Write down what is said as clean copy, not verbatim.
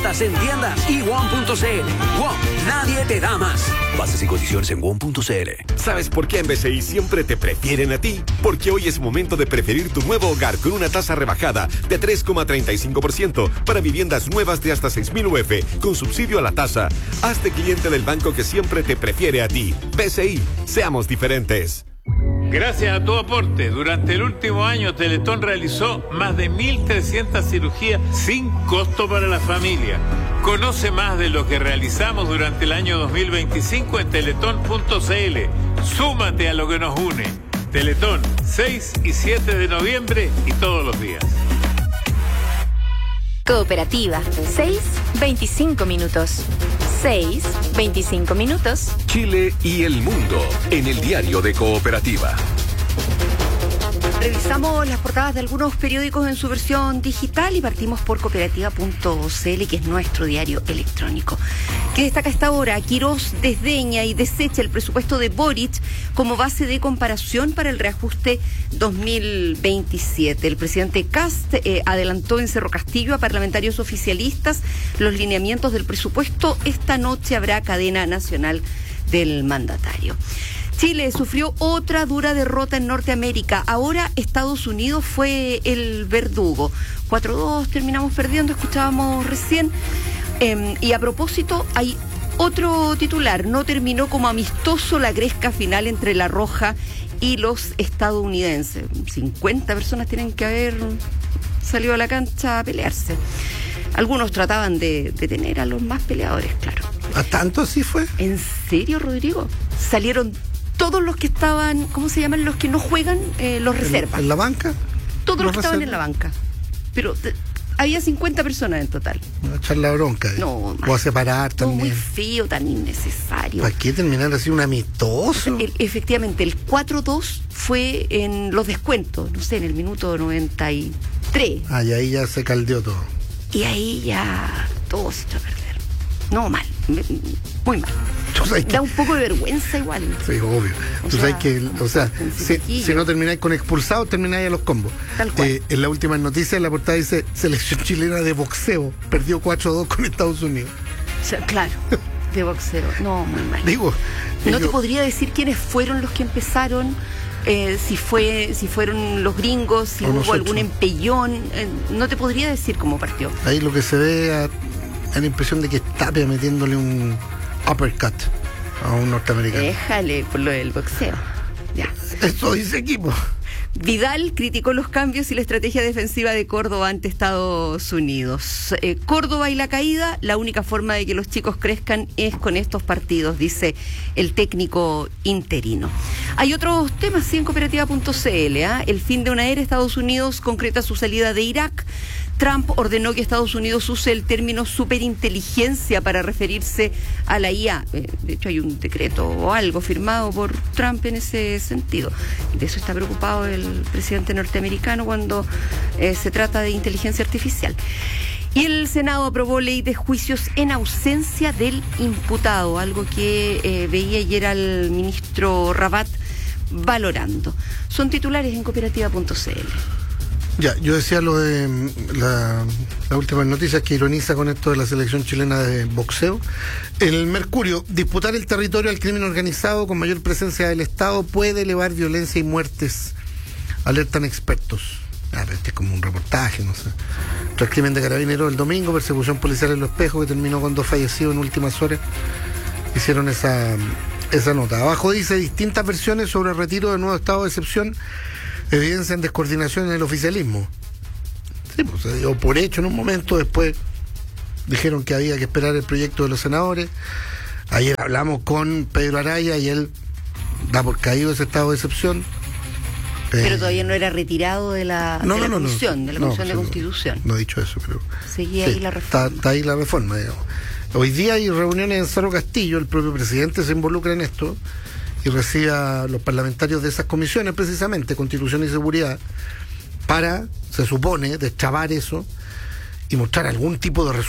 subastas en tiendas y WOM.cl. WOM, nadie te da más. Bases y condiciones en WOM.cl. ¿Sabes por qué en BCI siempre te prefieren a ti? Porque hoy es momento de preferir tu nuevo hogar con una tasa rebajada de 3,35% para viviendas nuevas de hasta 6.000 UF con subsidio a la tasa. Hazte cliente del banco que siempre te prefiere a ti. BCI, seamos diferentes. Gracias a tu aporte, durante el último año Teletón realizó más de 1.300 cirugías sin costo para la familia. Conoce más de lo que realizamos durante el año 2025 en teletón.cl. Súmate a lo que nos une. Teletón, 6 y 7 de noviembre y todos los días. Cooperativa, 6:25 minutos. 6:25 minutos. Chile y el mundo en el diario de Cooperativa. Revisamos las portadas de algunos periódicos en su versión digital y partimos por cooperativa.cl, que es nuestro diario electrónico. ¿Qué destaca esta hora? Quirós desdeña y desecha el presupuesto de Boric como base de comparación para el reajuste 2027. El presidente Kast adelantó en Cerro Castillo a parlamentarios oficialistas los lineamientos del presupuesto. Esta noche habrá cadena nacional del mandatario. Chile sufrió otra dura derrota en Norteamérica. Ahora Estados Unidos fue el verdugo. 4-2 terminamos perdiendo, escuchábamos recién. Y a propósito, hay otro titular. No terminó como amistoso la gresca final entre La Roja y los estadounidenses. 50 personas tienen que haber salido a la cancha a pelearse. Algunos trataban de detener a los más peleadores, claro. ¿A tanto así fue? ¿En serio, Rodrigo? Salieron todos los que estaban, ¿cómo se llaman? Los que no juegan, los reservas. ¿En la banca? Todos los que estaban en la banca. Pero había 50 personas en total. A echar la bronca. No, o a separar también. Muy feo, tan innecesario. ¿Para qué terminar así un amistoso? Efectivamente, el 4-2 fue en los descuentos, no sé, en el minuto 93. Ah, y ahí ya se caldeó todo. Y ahí ya todo se echó a perder. No, mal, muy mal. Da un poco de vergüenza igual. Sí, obvio. Tú sabes que, si no termináis con expulsados, termináis a los combos. Tal cual. En la última noticia, en la portada dice: selección chilena de boxeo perdió 4-2 con Estados Unidos. O sea, claro, de boxeo. No, muy mal. No te podría decir quiénes fueron los que empezaron, si fueron los gringos, si hubo algún empellón. No te podría decir cómo partió. Ahí lo que se ve da la impresión de que es Tapia metiéndole un uppercut a un norteamericano. Déjale por lo del boxeo. Ya. Eso dice equipo. Vidal criticó los cambios y la estrategia defensiva de Córdoba ante Estados Unidos. Córdoba y la caída, la única forma de que los chicos crezcan es con estos partidos, dice el técnico interino. Hay otros temas, sí, en cooperativa.cl. El fin de una era, Estados Unidos concreta su salida de Irak. Trump ordenó que Estados Unidos use el término superinteligencia para referirse a la IA. De hecho, hay un decreto o algo firmado por Trump en ese sentido. De eso está preocupado el presidente norteamericano cuando se trata de inteligencia artificial. Y el Senado aprobó ley de juicios en ausencia del imputado, algo que veía ayer al ministro Rabat valorando. Son titulares en cooperativa.cl. Ya, yo decía lo de la última noticia que ironiza con esto de la selección chilena de boxeo. El Mercurio: disputar el territorio al crimen organizado con mayor presencia del Estado puede elevar violencia y muertes, alertan expertos. Pero este es como un reportaje, no sé. Tras crimen de Carabineros el domingo, persecución policial en Los Espejos que terminó con 2 fallecidos en últimas horas. Hicieron esa nota. Abajo dice: distintas versiones sobre el retiro del nuevo estado de excepción evidencian descoordinación en el oficialismo. Sí, pues se dio por hecho en un momento, después dijeron que había que esperar el proyecto de los senadores. Ayer hablamos con Pedro Araya y él da por caído ese estado de excepción. Pero todavía no era retirado de la comisión de Constitución. No he dicho eso, pero seguía ahí la reforma. Está ahí la reforma, digamos. Hoy día hay reuniones en Cerro Castillo, el propio presidente se involucra en esto y recibe a los parlamentarios de esas comisiones, precisamente, Constitución y Seguridad, para, se supone, destrabar eso y mostrar algún tipo de resultado.